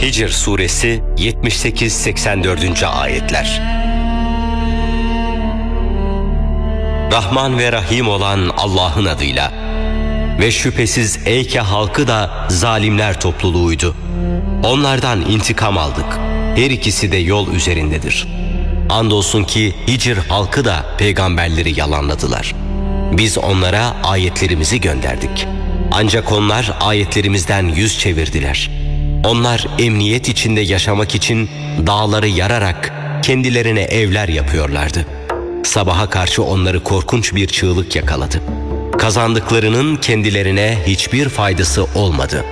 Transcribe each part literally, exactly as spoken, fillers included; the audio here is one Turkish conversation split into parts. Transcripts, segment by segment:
Hicr suresi yetmiş sekiz seksen dört. ayetler. Rahman ve Rahim olan Allah'ın adıyla. Ve şüphesiz Eyke halkı da zalimler topluluğuydu. Onlardan intikam aldık. Her ikisi de yol üzerindedir. Andolsun ki Hicr halkı da peygamberleri yalanladılar. Biz onlara ayetlerimizi gönderdik. Ancak onlar ayetlerimizden yüz çevirdiler. Onlar emniyet içinde yaşamak için dağları yararak kendilerine evler yapıyorlardı. Sabaha karşı onları korkunç bir çığlık yakaladı. Kazandıklarının kendilerine hiçbir faydası olmadı.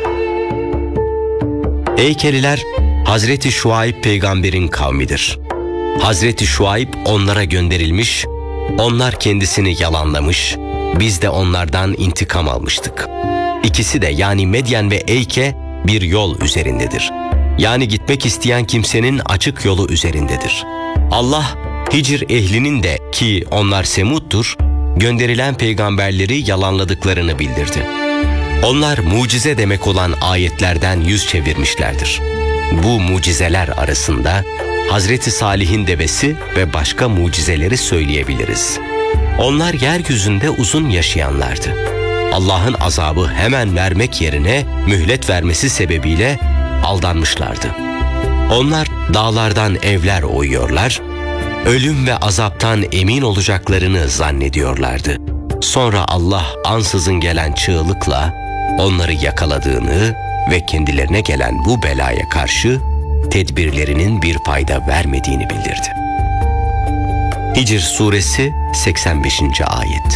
Eykeliler Hazreti Şuayb peygamberin kavmidir. Hazreti Şuayb onlara gönderilmiş, onlar kendisini yalanlamış, biz de onlardan intikam almıştık. İkisi de yani Medyen ve Eyke bir yol üzerindedir. Yani gitmek isteyen kimsenin açık yolu üzerindedir. Allah Hicr ehlinin de ki onlar Semud'dur, gönderilen peygamberleri yalanladıklarını bildirdi. Onlar mucize demek olan ayetlerden yüz çevirmişlerdir. Bu mucizeler arasında Hazreti Salih'in devesi ve başka mucizeleri söyleyebiliriz. Onlar yeryüzünde uzun yaşayanlardı. Allah'ın azabı hemen vermek yerine mühlet vermesi sebebiyle aldanmışlardı. Onlar dağlardan evler oyuyorlar, ölüm ve azaptan emin olacaklarını zannediyorlardı. Sonra Allah ansızın gelen çığlıkla onları yakaladığını ve kendilerine gelen bu belaya karşı tedbirlerinin bir fayda vermediğini bildirdi. Hicr suresi seksen beşinci. ayet.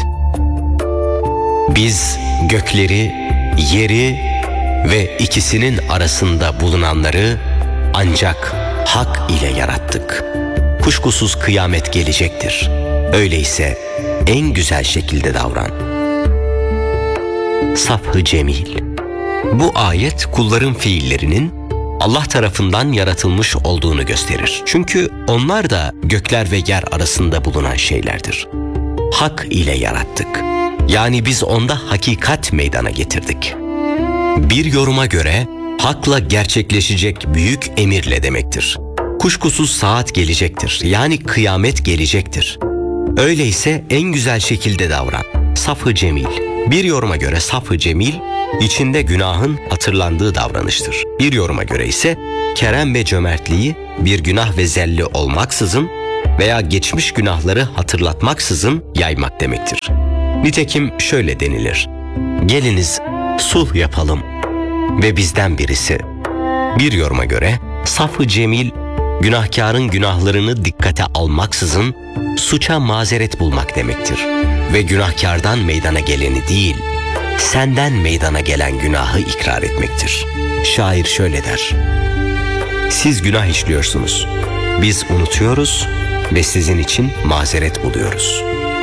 Biz gökleri, yeri ve ikisinin arasında bulunanları ancak hak ile yarattık. Kuşkusuz kıyamet gelecektir. Öyleyse en güzel şekilde davran. Saf-ı Cemil. Bu ayet kulların fiillerinin Allah tarafından yaratılmış olduğunu gösterir. Çünkü onlar da gökler ve yer arasında bulunan şeylerdir. Hak ile yarattık. Yani biz onda hakikat meydana getirdik. Bir yoruma göre hakla gerçekleşecek büyük emirle demektir. Kuşkusuz saat gelecektir. Yani kıyamet gelecektir. Öyleyse en güzel şekilde davran. Saf-ı Cemil. Bir yoruma göre saf-ı Cemil, içinde günahın hatırlandığı davranıştır. Bir yoruma göre ise kerem ve cömertliği bir günah ve zelli olmaksızın veya geçmiş günahları hatırlatmaksızın yaymak demektir. Nitekim şöyle denilir: geliniz sulh yapalım ve bizden birisi. Bir yoruma göre saf-ı Cemil, günahkarın günahlarını dikkate almaksızın suça mazeret bulmak demektir. Ve günahkardan meydana geleni değil, senden meydana gelen günahı ikrar etmektir. Şair şöyle der: siz günah işliyorsunuz, biz unutuyoruz ve sizin için mazeret buluyoruz.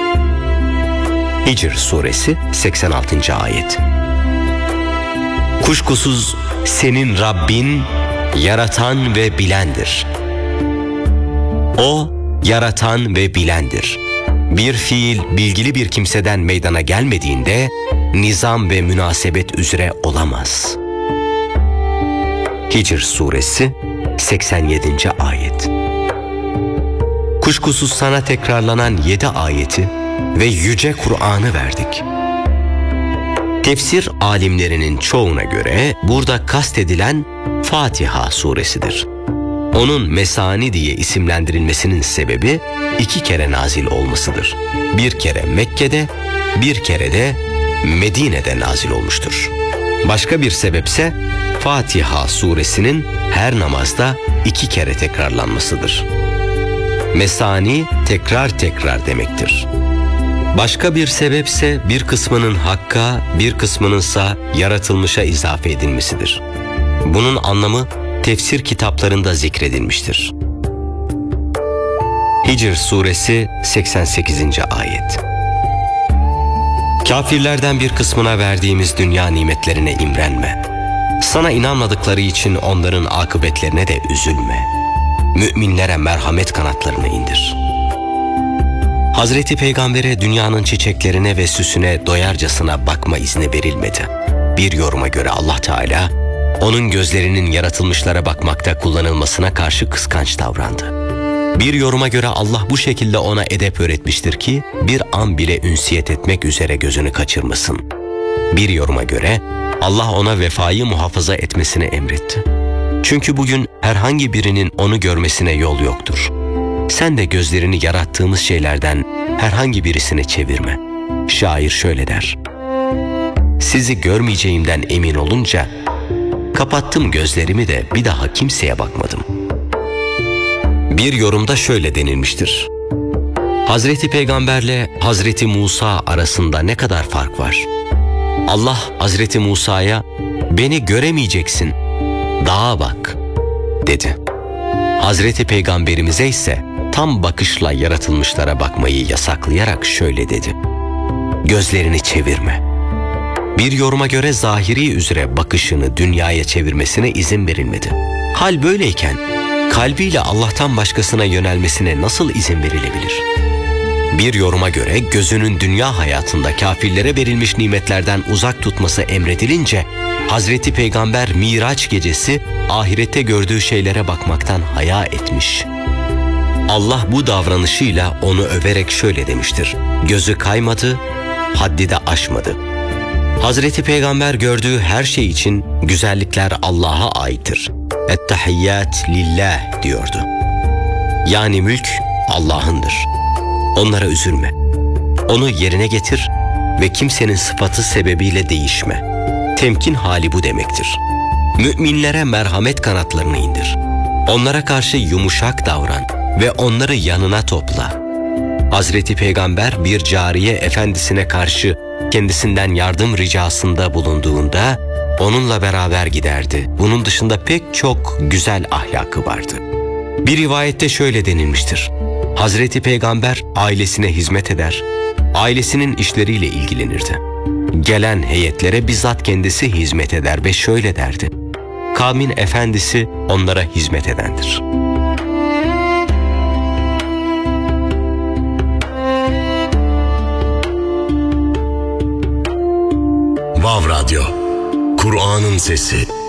Hicr suresi seksen altıncı. ayet. Kuşkusuz senin Rabbin yaratan ve bilendir. O yaratan ve bilendir. Bir fiil bilgili bir kimseden meydana gelmediğinde nizam ve münasebet üzere olamaz. Hicr suresi seksen yedinci. ayet. Kuşkusuz sana tekrarlanan yedi ayeti ve yüce Kur'an'ı verdik. Tefsir alimlerinin çoğuna göre burada kastedilen Fatiha suresidir. Onun Mesani diye isimlendirilmesinin sebebi iki kere nazil olmasıdır. Bir kere Mekke'de, bir kere de Medine'de nazil olmuştur. Başka bir sebepse Fatiha suresinin her namazda iki kere tekrarlanmasıdır. Mesani tekrar tekrar demektir. Başka bir sebepse bir kısmının Hakk'a, bir kısmınınsa yaratılmışa izafe edilmesidir. Bunun anlamı tefsir kitaplarında zikredilmiştir. Hicr suresi seksen sekizinci. ayet. Kafirlerden bir kısmına verdiğimiz dünya nimetlerine imrenme. Sana inanmadıkları için onların akıbetlerine de üzülme. Müminlere merhamet kanatlarını indir. Hazreti Peygamber'e dünyanın çiçeklerine ve süsüne doyarcasına bakma izni verilmedi. Bir yoruma göre Allah Teala onun gözlerinin yaratılmışlara bakmakta kullanılmasına karşı kıskanç davrandı. Bir yoruma göre Allah bu şekilde ona edep öğretmiştir ki bir an bile ünsiyet etmek üzere gözünü kaçırmasın. Bir yoruma göre Allah ona vefayı muhafaza etmesini emretti. Çünkü bugün herhangi birinin onu görmesine yol yoktur. Sen de gözlerini yarattığımız şeylerden herhangi birisine çevirme. Şair şöyle der: sizi görmeyeceğimden emin olunca kapattım gözlerimi de bir daha kimseye bakmadım. Bir yorumda şöyle denilmiştir: Hazreti Peygamberle Hazreti Musa arasında ne kadar fark var? Allah Hazreti Musa'ya beni göremeyeceksin, dağa bak dedi. Hazreti Peygamberimize ise tam bakışla yaratılmışlara bakmayı yasaklayarak şöyle dedi: gözlerini çevirme. Bir yoruma göre zahiri üzere bakışını dünyaya çevirmesine izin verilmedi. Hal böyleyken kalbiyle Allah'tan başkasına yönelmesine nasıl izin verilebilir? Bir yoruma göre gözünün dünya hayatında kafirlere verilmiş nimetlerden uzak tutması emredilince Hazreti Peygamber Miraç gecesi ahirette gördüğü şeylere bakmaktan haya etmiş. Allah bu davranışıyla onu överek şöyle demiştir: gözü kaymadı, haddi de aşmadı. Hazreti Peygamber gördüğü her şey için güzellikler Allah'a aittir. Ettehiyyat lillah diyordu. Yani mülk Allah'ındır. Onlara üzülme. Onu yerine getir ve kimsenin sıfatı sebebiyle değişme. Temkin hali bu demektir. Müminlere merhamet kanatlarını indir. Onlara karşı yumuşak davran ve onları yanına topla. Hazreti Peygamber bir cariye efendisine karşı kendisinden yardım ricasında bulunduğunda onunla beraber giderdi. Bunun dışında pek çok güzel ahlakı vardı. Bir rivayette şöyle denilmiştir: Hazreti Peygamber ailesine hizmet eder, ailesinin işleriyle ilgilenirdi. Gelen heyetlere bizzat kendisi hizmet eder ve şöyle derdi: kavmin efendisi onlara hizmet edendir. Vav Radyo, Kur'an'ın sesi.